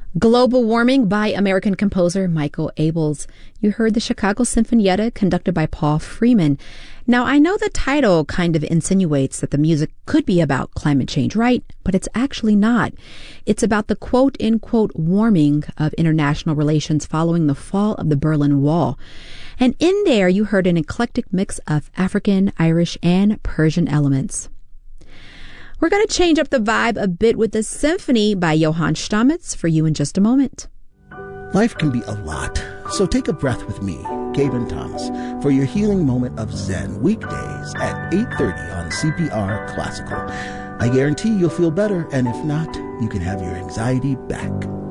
Global Warming by American composer Michael Abels. You heard the Chicago Sinfonietta conducted by Paul Freeman. Now, I know the title kind of insinuates that the music could be about climate change, right? But it's actually not. It's about the quote-unquote warming of international relations following the fall of the Berlin Wall. And in there, you heard an eclectic mix of African, Irish, and Persian elements. We're going to change up the vibe a bit with the Symphony by Johann Stamitz for you in just a moment. Life can be a lot, so take a breath with me, Gaben Thomas, for your healing moment of Zen weekdays at 8:30 on CPR Classical. I guarantee you'll feel better, and if not, you can have your anxiety back.